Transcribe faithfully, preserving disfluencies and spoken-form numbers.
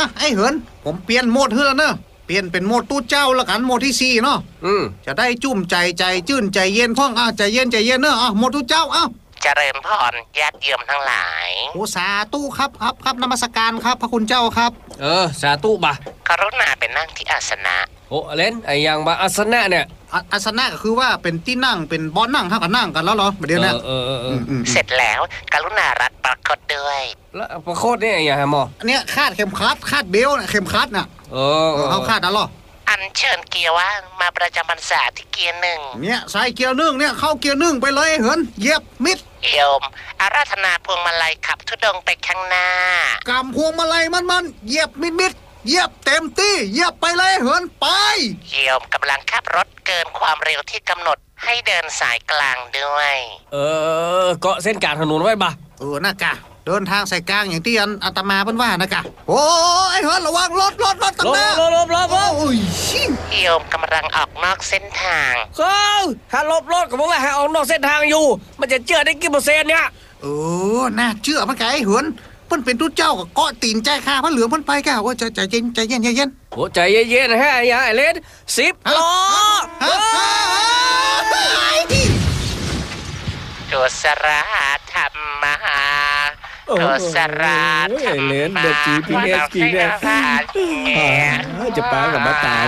ไอ้เหินผมเปลี่ยนโหมดเฮือแล้วเนอะเปลี่ยนเป็นโหมดตู้เจ้าละกันโหมดที่สี่เนาะอืมจะได้จุ่มใจใจจื่นใจเย็นพ้องอ่ะใจเย็นใจเย็นเนอะอ่ะโหมดตู้เจ้าอ่ะเจริญพรญาติโยมทั้งหลายโอสาตู้ครับครับครับนมัสการครับพระคุณเจ้าครับเออสาธุบะกรุณาเป็นนั่งที่อาสนะโอ้เล่นไอ้ยังบาอาสนะเนี่ยอ่ะอาสนะก็คือว่าเป็นที่นั่งเป็นบอนนั่งห้ากันนั่งกันแล้วเหรอประเดี๋ยวนี้เออเออเออๆๆเสร็จแล้วกรุณารัดประคตด้วยแล้วประโคตรเนี่ยไอ้ยังฮะหมออันเนี้ยคาดเข็มขัดคาดเบลต์น่ะเข็มขัดน่ะเออเออเขาคาดนะเหรออันเชิญเกียร์ว่างมาประจำพรรษาที่เกียร์หนึ่งเนี่ยใส่เกียร์หนึ่งเนี่ยเข้าเกียร์หนึ่งไปเลยเหินเหยียบมิดโยมอาราธนาพวงมาลัยขับทุดงไปข้างหน้ากำพวงมาลัยมันมันเหยียบมิดมิดเหยียบเต็มที่เหยียบไปเลยเหินไปโยมกำลังขับรถเกินความเร็วที่กำหนดให้เดินสายกลางด้วยเออเกาะเส้นกลางถนนไว้บะเออน่ากะเดินทางสายกลางอย่างที่อันอาตมาเพิ่นว่านะกะโอ้ยเหินระวังรถรถรถตั้งหน้าลบลบลบลบโอ้ยชิงโยมกำลังออกนอกเส้นทางเขาถ้าลบรถก็บอกว่าให้ออกนอกเส้นทางอยู่ มันจะเชื่อได้กี่เปอร์เซ็นต์เนี่ยเออน่าเชื่อมันไงเหินเพิ่นเป็นตู้เจ้ากับเกาะตีนใจคาพระเหลืองเพิ่นไปกะว่าใจใจเย็นใจเย็นใจเย็นโอ้ใจเย็นๆนะฮะไอ้ยังไอ้เล่นสิบล้อกุศลธรรมะกุศลธรรมะเล่นแบบจีพีเอสจริงเนี่ยจะปากับมาตาย